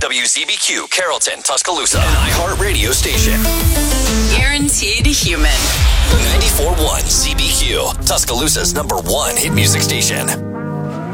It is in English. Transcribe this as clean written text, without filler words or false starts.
WZBQ, Carrollton, Tuscaloosa. An iHeart radio station. Guaranteed human. 94.1 ZBQ, Tuscaloosa's #1 hit music station.